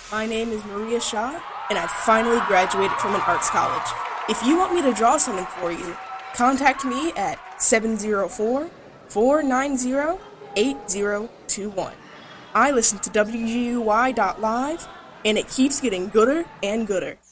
My name is Maria Shaw, and I finally graduated from an arts college. If you want me to draw something for you, contact me at 704-490-8021. I listen to WGUY.live, and it keeps getting gooder and gooder.